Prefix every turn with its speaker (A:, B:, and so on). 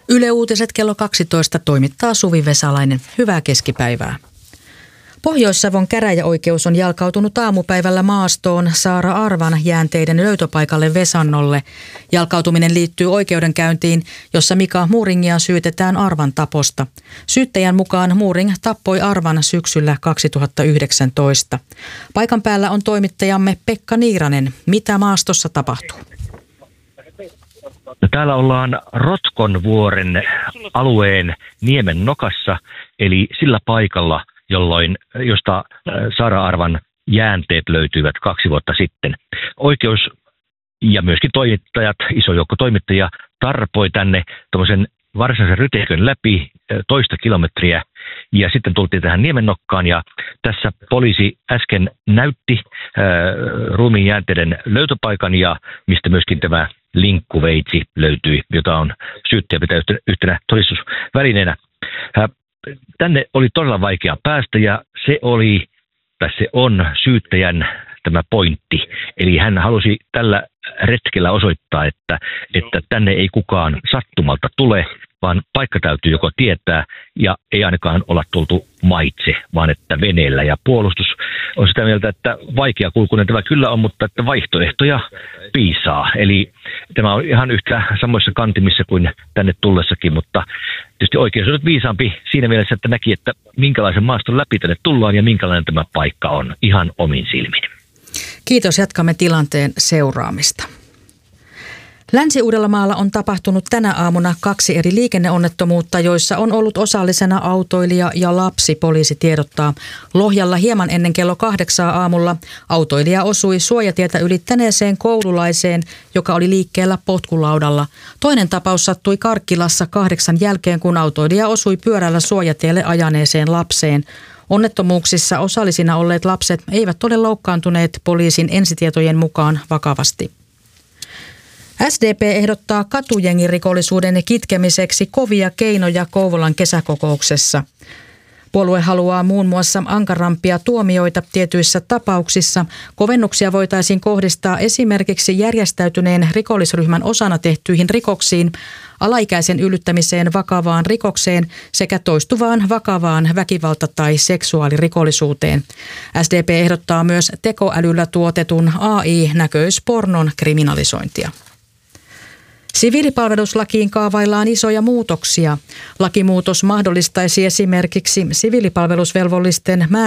A: Yle Uutiset kello 12 toimittaa Suvi Vesalainen. Hyvää keskipäivää. Pohjois-Savon käräjäoikeus on jalkautunut aamupäivällä maastoon Saara Arvan jäänteiden löytöpaikalle Vesannolle. Jalkautuminen liittyy oikeudenkäyntiin, jossa Mika Muuringia syytetään Arvan taposta. Syyttäjän mukaan Muuring tappoi Arvan syksyllä 2019. Paikan päällä on toimittajamme Pekka Niiranen. Mitä maastossa tapahtuu?
B: No, täällä ollaan Rotkonvuoren alueen niemen nokassa, eli sillä paikalla, josta Saara Arvan jäänteet löytyivät 2 vuotta sitten. Oikeus ja myöskin toimittajat, iso joukko toimittajia, tarpoi tänne tuommoisen varsinaisen ryteikön läpi 1 kilometriä ja sitten tultiin tähän niemennokkaan ja tässä poliisi äsken näytti ruumiin jäänteiden löytöpaikan ja mistä myöskin tämä linkkuveitsi löytyi, jota on syyttäjä pitää yhtenä todistusvälineenä. Tänne oli todella vaikea päästä ja se on syyttäjän tämä pointti. Eli hän halusi tällä retkellä osoittaa, että tänne ei kukaan sattumalta tule, vaan paikka täytyy joko tietää ja ei ainakaan olla tultu maitse, vaan että veneellä. Ja puolustus on sitä mieltä, että vaikeakulkuinen tämä kyllä on, mutta että vaihtoehtoja piisaa. Eli tämä on ihan yhtä samoissa kantimissa kuin tänne tullessakin, mutta tietysti oikeus on nyt viisaampi siinä mielessä, että näki, että minkälaisen maaston läpi tänne tullaan ja minkälainen tämä paikka on ihan omin silmin.
A: Kiitos, jatkamme tilanteen seuraamista. Länsi-Uudellamaalla on tapahtunut tänä aamuna 2 eri liikenneonnettomuutta, joissa on ollut osallisena autoilija ja lapsi, poliisi tiedottaa. Lohjalla hieman ennen kello 8 aamulla autoilija osui suojatietä ylittäneeseen koululaiseen, joka oli liikkeellä potkulaudalla. Toinen tapaus sattui Karkkilassa 8 jälkeen, kun autoilija osui pyörällä suojatielle ajaneeseen lapseen. Onnettomuuksissa osallisina olleet lapset eivät ole loukkaantuneet poliisin ensitietojen mukaan vakavasti. SDP ehdottaa katujengirikollisuuden kitkemiseksi kovia keinoja Kouvolan kesäkokouksessa. Puolue haluaa muun muassa ankarampia tuomioita tietyissä tapauksissa. Kovennuksia voitaisiin kohdistaa esimerkiksi järjestäytyneen rikollisryhmän osana tehtyihin rikoksiin, alaikäisen yllyttämiseen vakavaan rikokseen sekä toistuvaan vakavaan väkivalta- tai seksuaalirikollisuuteen. SDP ehdottaa myös tekoälyllä tuotetun AI-näköispornon kriminalisointia. Siviilipalveluslakiin kaavaillaan isoja muutoksia. Lakimuutos mahdollistaisi esimerkiksi siviilipalvelusvelvollisten